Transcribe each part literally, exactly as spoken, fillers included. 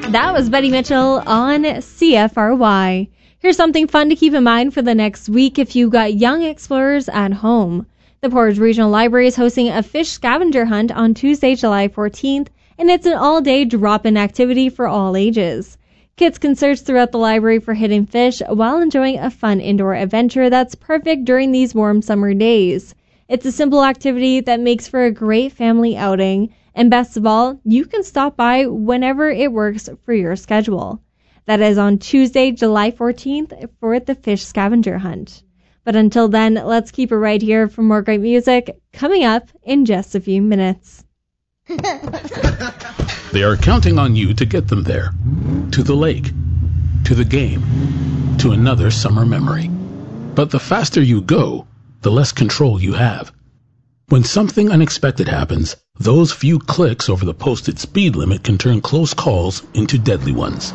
That was Betty Mitchell on C F R Y. Here's something fun to keep in mind for the next week if you've got young explorers at home. The Portage Regional Library is hosting a fish scavenger hunt on Tuesday, July fourteenth, and it's an all-day drop-in activity for all ages. Kids can search throughout the library for hidden fish while enjoying a fun indoor adventure that's perfect during these warm summer days. It's a simple activity that makes for a great family outing, and best of all, you can stop by whenever it works for your schedule. That is on Tuesday, July fourteenth for the fish scavenger hunt. But until then, let's keep it right here for more great music coming up in just a few minutes. They are counting on you to get them there. To the lake, to the game, to another summer memory. But the faster you go, the less control you have. When something unexpected happens, those few clicks over the posted speed limit can turn close calls into deadly ones.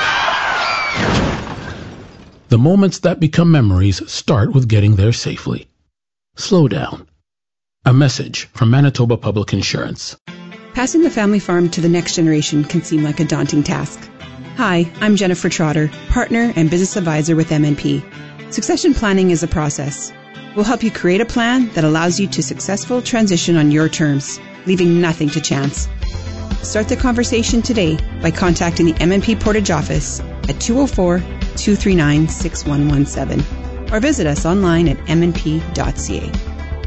The moments that become memories start with getting there safely. Slow down. A message from Manitoba Public Insurance. Passing the family farm to the next generation can seem like a daunting task. Hi, I'm Jennifer Trotter, partner and business advisor with M N P. Succession planning is a process. We'll help you create a plan that allows you to successful transition on your terms, leaving nothing to chance. Start the conversation today by contacting the M N P Portage office at two oh four, two three nine, six one one seven or visit us online at m n p dot c a.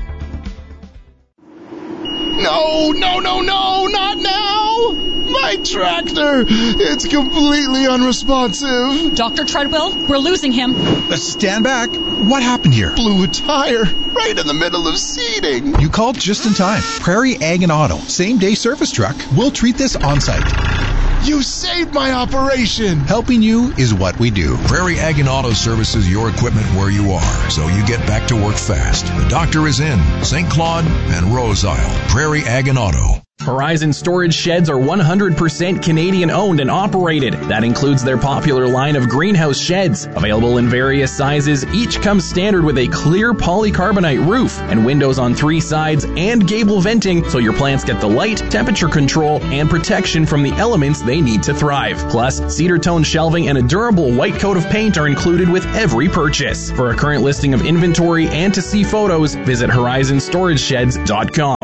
No, no, no, no, not now! My tractor! It's completely unresponsive. Doctor Treadwell, we're losing him. Uh, stand back. What happened here? Blew a tire right in the middle of seeding. You called just in time. Prairie Ag and Auto, same-day service truck. We'll treat this on-site. You saved my operation! Helping you is what we do. Prairie Ag and Auto services your equipment where you are, so you get back to work fast. The doctor is in Saint Claude and Rose Isle. Prairie Ag and Auto. Horizon Storage Sheds are one hundred percent Canadian owned and operated. That includes their popular line of greenhouse sheds. Available in various sizes, each comes standard with a clear polycarbonate roof and windows on three sides and gable venting, so your plants get the light, temperature control, and protection from the elements they need to thrive. Plus, cedar tone shelving and a durable white coat of paint are included with every purchase. For a current listing of inventory and to see photos, visit horizon storage sheds dot com.